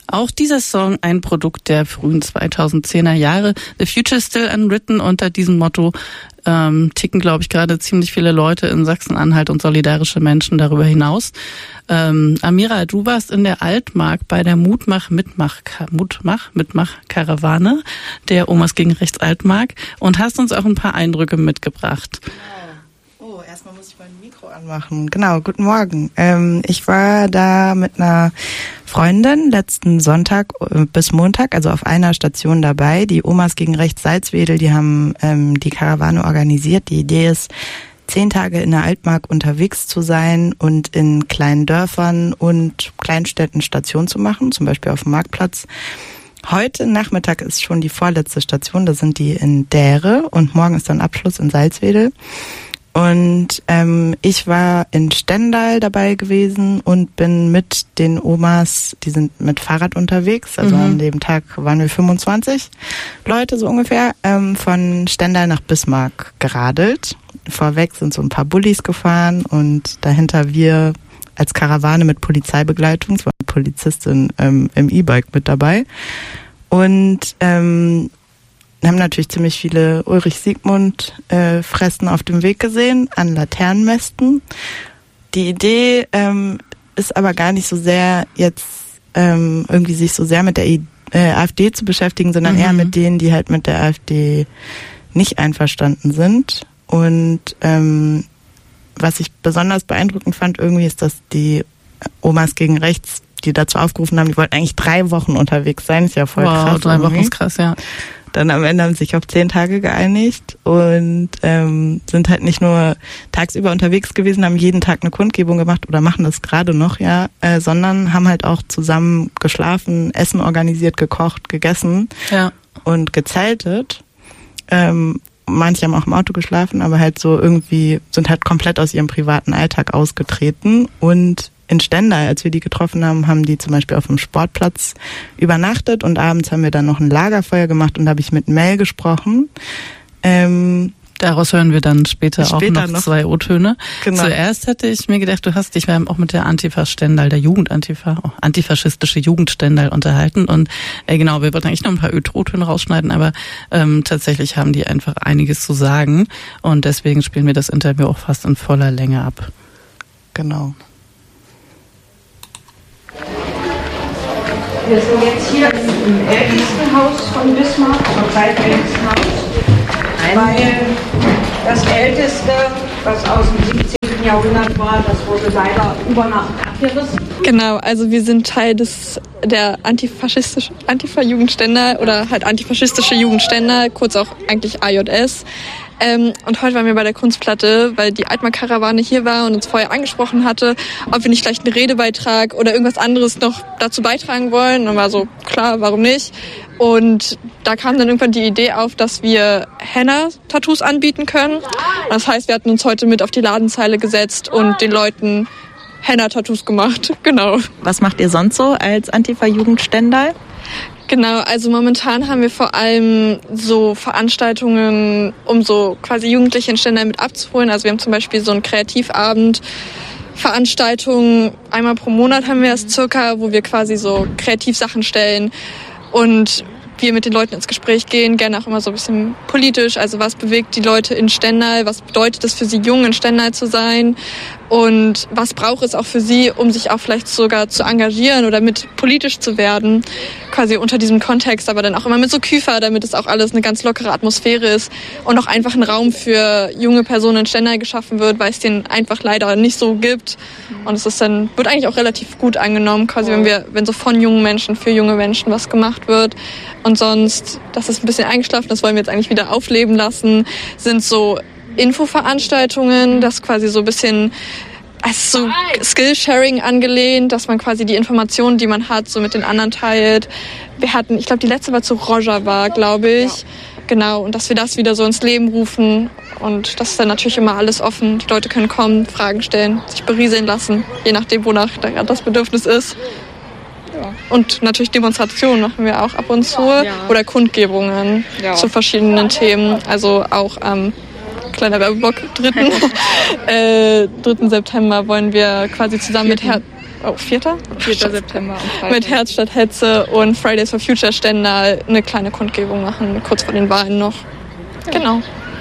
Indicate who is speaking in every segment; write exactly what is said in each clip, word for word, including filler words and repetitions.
Speaker 1: Auch dieser Song ein Produkt der frühen zweitausendzehner Jahre. The Future Still Unwritten. Unter diesem Motto ähm, ticken, glaube ich, gerade ziemlich viele Leute in Sachsen-Anhalt und solidarische Menschen darüber hinaus. Ähm, Amira, du warst in der Altmark bei der Mutmach-Mitmach Mutmach-Mitmach-Karawane der Omas gegen Rechts Altmark und hast uns auch ein paar Eindrücke mitgebracht.
Speaker 2: Oh, erstmal muss ich mein Mikro anmachen. Genau, guten Morgen. Ähm, ich war da mit einer Freundin letzten Sonntag bis Montag, also auf einer Station dabei. Die Omas gegen Rechts Salzwedel, die haben ähm, die Karawane organisiert. Die Idee ist, zehn Tage in der Altmark unterwegs zu sein und in kleinen Dörfern und Kleinstädten Station zu machen, zum Beispiel auf dem Marktplatz. Heute Nachmittag ist schon die vorletzte Station, da sind die in Dähre und morgen ist dann Abschluss in Salzwedel. Und ähm, ich war in Stendal dabei gewesen und bin mit den Omas, die sind mit Fahrrad unterwegs, also mhm. an dem Tag waren wir fünfundzwanzig Leute so ungefähr, ähm, von Stendal nach Bismarck geradelt. Vorweg sind so ein paar Bullis gefahren und dahinter wir als Karawane mit Polizeibegleitung, es war eine Polizistin ähm, im E-Bike mit dabei und ähm, haben natürlich ziemlich viele Ulrich-Siegmund-Fressen äh, auf dem Weg gesehen, an Laternenmästen. Die Idee ähm, ist aber gar nicht so sehr jetzt ähm, irgendwie sich so sehr mit der I- äh, AfD zu beschäftigen, sondern mhm. eher mit denen, die halt mit der AfD nicht einverstanden sind. Und ähm, was ich besonders beeindruckend fand irgendwie ist, dass die Omas gegen Rechts, die dazu aufgerufen haben, die wollten eigentlich drei Wochen unterwegs sein, ist ja voll
Speaker 1: wow,
Speaker 2: krass.
Speaker 1: Wow, drei irgendwie. Wochen ist krass, ja.
Speaker 2: Dann am Ende haben sie sich auf zehn Tage geeinigt und ähm, sind halt nicht nur tagsüber unterwegs gewesen, haben jeden Tag eine Kundgebung gemacht oder machen das gerade noch, ja, äh, sondern haben halt auch zusammen geschlafen, Essen organisiert, gekocht, gegessen ja. und gezeltet. Ähm, manche haben auch im Auto geschlafen, aber halt so irgendwie sind halt komplett aus ihrem privaten Alltag ausgetreten. Und in Stendal, als wir die getroffen haben, haben die zum Beispiel auf dem Sportplatz übernachtet und abends haben wir dann noch ein Lagerfeuer gemacht und da habe ich mit Mel gesprochen. Ähm,
Speaker 1: Daraus hören wir dann später, später auch noch, noch zwei O-Töne.
Speaker 2: Genau.
Speaker 1: Zuerst hätte ich mir gedacht, du hast dich auch mit der Antifa Stendal, der Jugendantifa, oh, antifaschistische Jugend Stendal unterhalten und äh, genau, wir wollten eigentlich noch ein paar O-Töne rausschneiden, aber ähm, tatsächlich haben die einfach einiges zu sagen und deswegen spielen wir das Interview auch fast in voller Länge ab.
Speaker 2: Genau.
Speaker 3: Wir sind jetzt hier im ältesten Haus von Bismarck, zum zweitältesten Haus, weil das älteste, was aus dem siebzehnten Jahrhundert war, das wurde leider über Nacht abgerissen.
Speaker 4: Genau, also wir sind Teil des der antifaschistischen Antifa-Jugend Stendal oder halt antifaschistische Jugend Stendal, kurz auch eigentlich A J S. Ähm, und heute waren wir bei der Kunstplatte, weil die Altmark-Karawane hier war und uns vorher angesprochen hatte, ob wir nicht vielleicht einen Redebeitrag oder irgendwas anderes noch dazu beitragen wollen. Und war so, klar, warum nicht? Und da kam dann irgendwann die Idee auf, dass wir Henna-Tattoos anbieten können. Das heißt, wir hatten uns heute mit auf die Ladenzeile gesetzt und den Leuten Henna-Tattoos gemacht. Genau.
Speaker 2: Was macht ihr sonst so als Antifa-Jugend Stendal?
Speaker 4: Genau, also momentan haben wir vor allem so Veranstaltungen, um so quasi Jugendliche in Stendal mit abzuholen. Also wir haben zum Beispiel so einen Kreativabend, Veranstaltungen, einmal pro Monat haben wir das circa, wo wir quasi so Kreativsachen stellen und wir mit den Leuten ins Gespräch gehen, gerne auch immer so ein bisschen politisch. Also was bewegt die Leute in Stendal, was bedeutet es für sie, jung in Stendal zu sein und was braucht es auch für sie, um sich auch vielleicht sogar zu engagieren oder mit politisch zu werden, quasi unter diesem Kontext, aber dann auch immer mit so Küfer, damit es auch alles eine ganz lockere Atmosphäre ist und auch einfach ein Raum für junge Personen in Stendal geschaffen wird, weil es den einfach leider nicht so gibt und es ist dann, wird eigentlich auch relativ gut angenommen, quasi wenn wir, wenn so von jungen Menschen für junge Menschen was gemacht wird. Und sonst, das ist ein bisschen eingeschlafen, das wollen wir jetzt eigentlich wieder aufleben lassen, sind so Infoveranstaltungen, das quasi so ein bisschen als so Skillsharing angelehnt, dass man quasi die Informationen, die man hat, so mit den anderen teilt. Wir hatten, ich glaube, die letzte war zu Rojava, glaube ich. Genau, und dass wir das wieder so ins Leben rufen. Und das ist dann natürlich immer alles offen. Die Leute können kommen, Fragen stellen, sich berieseln lassen, je nachdem, wonach das Bedürfnis ist. Und natürlich Demonstrationen machen wir auch ab und zu ja. oder Kundgebungen ja. zu verschiedenen Themen. Also auch am kleiner Werbeblock, dritten, äh, dritten September wollen wir quasi zusammen mit Her- oh, vierter vierter September mit Herz statt Hetze und Fridays for Future Stendal eine kleine Kundgebung machen, kurz vor den Wahlen noch. Ja. Genau.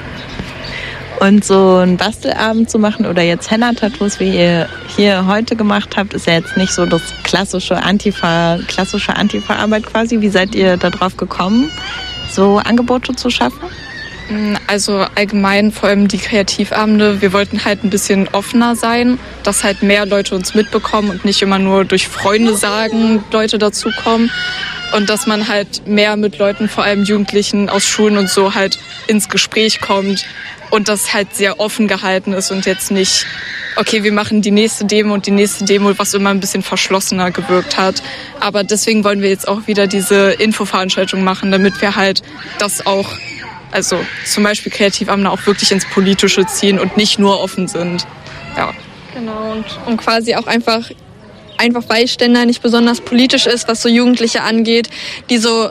Speaker 2: Und so einen Bastelabend zu machen oder jetzt Henna-Tattoos, wie ihr hier heute gemacht habt, ist ja jetzt nicht so das klassische Antifa, klassische Antifa-Arbeit quasi. Wie seid ihr da drauf gekommen, so Angebote zu schaffen?
Speaker 4: Also allgemein, vor allem die Kreativabende, wir wollten halt ein bisschen offener sein, dass halt mehr Leute uns mitbekommen und nicht immer nur durch Freunde sagen, Leute dazukommen. Und dass man halt mehr mit Leuten, vor allem Jugendlichen aus Schulen und so, halt ins Gespräch kommt und das halt sehr offen gehalten ist und jetzt nicht, okay, wir machen die nächste Demo und die nächste Demo, was immer ein bisschen verschlossener gewirkt hat. Aber deswegen wollen wir jetzt auch wieder diese Infoveranstaltung machen, damit wir halt das auch, also zum Beispiel Kreativabende auch wirklich ins Politische ziehen und nicht nur offen sind. Ja. Genau, und, und quasi auch einfach Einfach weil Stendal nicht besonders politisch ist, was so Jugendliche angeht, die so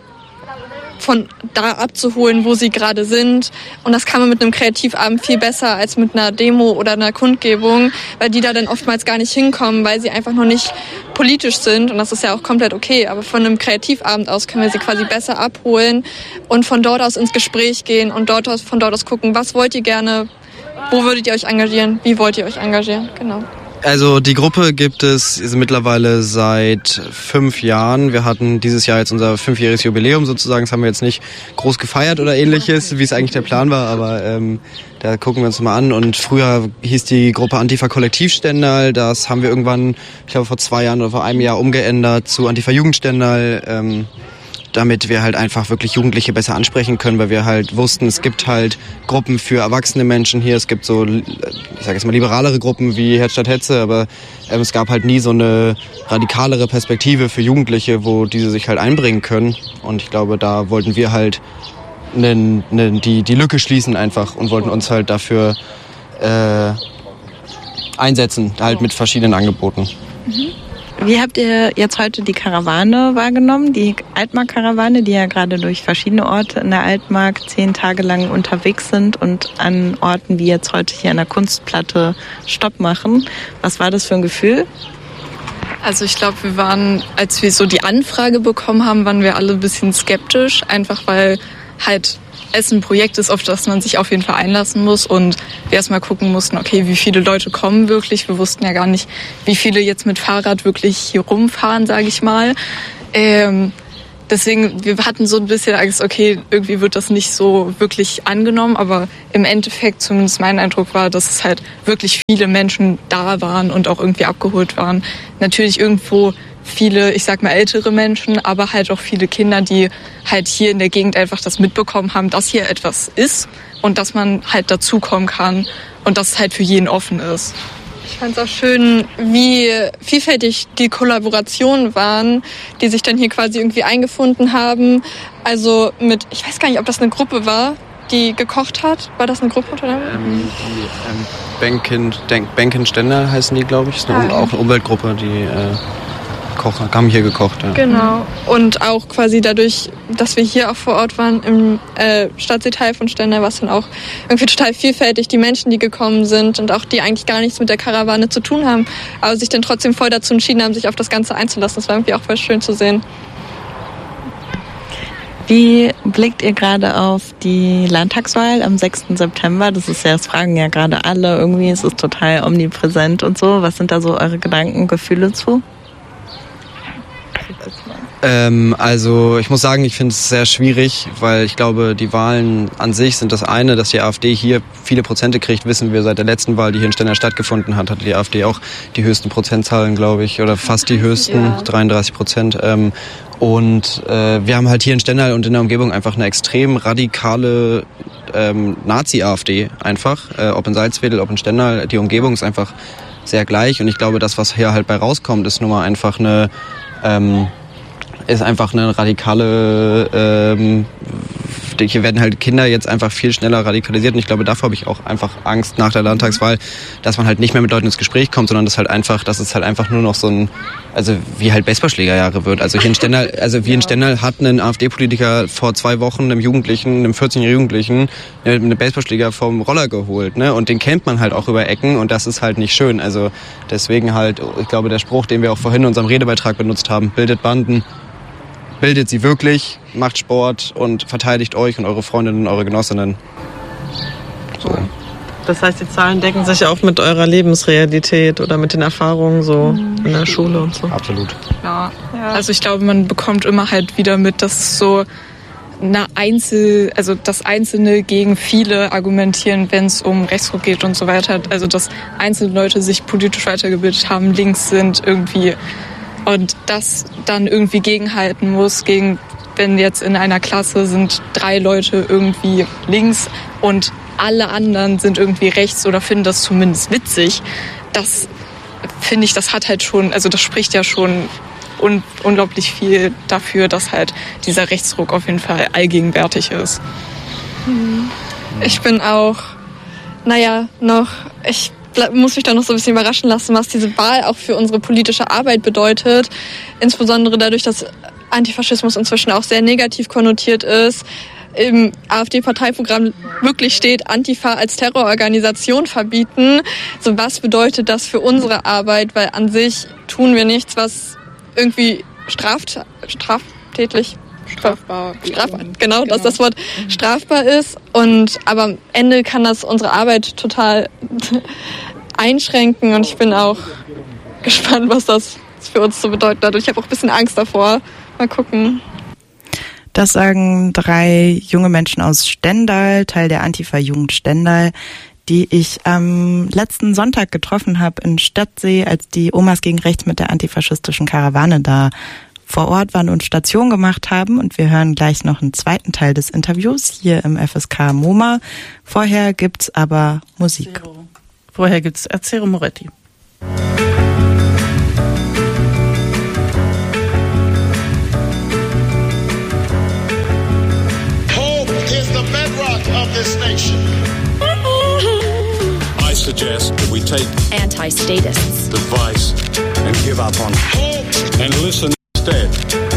Speaker 4: von da abzuholen, wo sie gerade sind. Und das kann man mit einem Kreativabend viel besser als mit einer Demo oder einer Kundgebung, weil die da dann oftmals gar nicht hinkommen, weil sie einfach noch nicht politisch sind. Und das ist ja auch komplett okay. Aber von einem Kreativabend aus können wir sie quasi besser abholen und von dort aus ins Gespräch gehen und dort aus, von dort aus gucken, was wollt ihr gerne, wo würdet ihr euch engagieren, wie wollt ihr euch engagieren, genau.
Speaker 5: Also die Gruppe gibt es mittlerweile seit fünf Jahren. Wir hatten dieses Jahr jetzt unser fünfjähriges Jubiläum sozusagen. Das haben wir jetzt nicht groß gefeiert oder ähnliches, wie es eigentlich der Plan war, aber ähm, da gucken wir uns mal an. Und früher hieß die Gruppe Antifa Kollektiv Stendal. Das haben wir irgendwann, ich glaube vor zwei Jahren oder vor einem Jahr umgeändert zu Antifa Jugend Stendal. Ähm, damit wir halt einfach wirklich Jugendliche besser ansprechen können, weil wir halt wussten, es gibt halt Gruppen für erwachsene Menschen hier, es gibt so, ich sage jetzt mal liberalere Gruppen wie Herz statt Hetze, aber ähm, es gab halt nie so eine radikalere Perspektive für Jugendliche, wo diese sich halt einbringen können, und ich glaube, da wollten wir halt ne, ne, die, die Lücke schließen einfach und wollten uns halt dafür äh, einsetzen, halt mit verschiedenen Angeboten.
Speaker 2: Mhm. Wie habt ihr jetzt heute die Karawane wahrgenommen, die Altmark-Karawane, die ja gerade durch verschiedene Orte in der Altmark zehn Tage lang unterwegs sind und an Orten wie jetzt heute hier an der Kunstplatte Stopp machen? Was war das für ein Gefühl?
Speaker 4: Also ich glaube, wir waren, als wir so die Anfrage bekommen haben, waren wir alle ein bisschen skeptisch, einfach weil halt es ein Projekt ist, auf das man sich auf jeden Fall einlassen muss und wir erstmal gucken mussten, okay, wie viele Leute kommen wirklich. Wir wussten ja gar nicht, wie viele jetzt mit Fahrrad wirklich hier rumfahren, sage ich mal. Ähm, deswegen, wir hatten so ein bisschen Angst, okay, irgendwie wird das nicht so wirklich angenommen, aber im Endeffekt, zumindest mein Eindruck war, dass es halt wirklich viele Menschen da waren und auch irgendwie abgeholt waren. Natürlich irgendwo viele, ich sag mal, ältere Menschen, aber halt auch viele Kinder, die halt hier in der Gegend einfach das mitbekommen haben, dass hier etwas ist und dass man halt dazukommen kann und dass es halt für jeden offen ist. Ich fand es auch schön, wie vielfältig die Kollaborationen waren, die sich dann hier quasi irgendwie eingefunden haben. Also mit, ich weiß gar nicht, ob das eine Gruppe war, die gekocht hat. War das eine Gruppe oder?
Speaker 5: Ähm, die ähm, Benken, Benken Stendal heißen die, glaube ich. Das ist eine, ah, auch eine Umweltgruppe, die äh, Koch, haben hier gekocht. Ja.
Speaker 4: Genau. Und auch quasi dadurch, dass wir hier auch vor Ort waren im äh, Stadtteil von Stendal, war es dann auch irgendwie total vielfältig. Die Menschen, die gekommen sind und auch die eigentlich gar nichts mit der Karawane zu tun haben, aber sich dann trotzdem voll dazu entschieden haben, sich auf das Ganze einzulassen. Das war irgendwie auch voll schön zu sehen.
Speaker 2: Wie blickt ihr gerade auf die Landtagswahl am sechsten September? Das ist ja, das fragen ja gerade alle irgendwie. Es ist total omnipräsent und so. Was sind da so eure Gedanken, Gefühle zu?
Speaker 5: Ähm, also ich muss sagen, ich finde es sehr schwierig, weil ich glaube, die Wahlen an sich sind das eine, dass die AfD hier viele Prozente kriegt, wissen wir seit der letzten Wahl, die hier in Stendal stattgefunden hat, hatte die AfD auch die höchsten Prozentzahlen, glaube ich, oder fast die höchsten, ja. dreiunddreißig Prozent. Ähm, und äh, wir haben halt hier in Stendal und in der Umgebung einfach eine extrem radikale ähm, Nazi-AfD einfach, äh, ob in Salzwedel, ob in Stendal, die Umgebung ist einfach sehr gleich, und ich glaube, das, was hier halt bei rauskommt, ist nun mal einfach eine ähm, ist einfach eine radikale ähm, hier werden halt Kinder jetzt einfach viel schneller radikalisiert und ich glaube, davor habe ich auch einfach Angst nach der Landtagswahl, dass man halt nicht mehr mit Leuten ins Gespräch kommt, sondern dass halt einfach, dass es halt einfach nur noch so ein, also wie halt Baseballschlägerjahre wird. Also hier in Stendal, also wie in Stendal hat ein AfD-Politiker vor zwei Wochen einem Jugendlichen, einem vierzehnjährigen Jugendlichen, einen Baseballschläger vom Roller geholt, ne? Und den kennt man halt auch über Ecken und das ist halt nicht schön. Also deswegen halt, ich glaube, der Spruch, den wir auch vorhin in unserem Redebeitrag benutzt haben, bildet Banden, bildet sie wirklich, macht Sport und verteidigt euch und eure Freundinnen und eure Genossinnen. So.
Speaker 6: Das heißt, die Zahlen decken sich auch mit eurer Lebensrealität oder mit den Erfahrungen so in der Schule und so.
Speaker 5: Absolut.
Speaker 7: Ja, also ich glaube, man bekommt immer halt wieder mit, dass so eine Einzel, also das Einzelne gegen viele argumentieren, wenn es um Rechtsruck geht und so weiter. Also dass einzelne Leute sich politisch weitergebildet haben, links sind irgendwie und das dann irgendwie gegenhalten muss gegen, wenn jetzt in einer Klasse sind drei Leute irgendwie links und alle anderen sind irgendwie rechts oder finden das zumindest witzig. Das finde ich, das hat halt schon, also das spricht ja schon un- unglaublich viel dafür, dass halt dieser Rechtsruck auf jeden Fall allgegenwärtig ist.
Speaker 4: Ich bin auch, naja, noch, ich muss mich da noch so ein bisschen überraschen lassen, was diese Wahl auch für unsere politische Arbeit bedeutet. Insbesondere dadurch, dass Antifaschismus inzwischen auch sehr negativ konnotiert ist. Im AfD-Parteiprogramm wirklich steht, Antifa als Terrororganisation verbieten. So, was bedeutet das für unsere Arbeit? Weil an sich tun wir nichts, was irgendwie straft, straftätlich,
Speaker 7: Strafbar.
Speaker 4: strafbar, genau, genau, das ist das Wort, strafbar ist. Und aber am Ende kann das unsere Arbeit total einschränken. Und ich bin auch gespannt, was das für uns so bedeutet hat. Und ich habe auch ein bisschen Angst davor. Mal gucken.
Speaker 2: Das sagen drei junge Menschen aus Stendal, Teil der Antifa-Jugend Stendal, die ich am letzten Sonntag getroffen habe in Stadtsee, als die Omas gegen Rechts mit der antifaschistischen Karawane da vor Ort waren und Station gemacht haben. Und wir hören gleich noch einen zweiten Teil des Interviews hier im F S K MoMA. Vorher gibt's aber Musik.
Speaker 1: Vorher gibt's Erzählung Moretti.
Speaker 8: This nation. I suggest that we take
Speaker 9: anti-statists'
Speaker 8: advice and give up on hope and listen instead.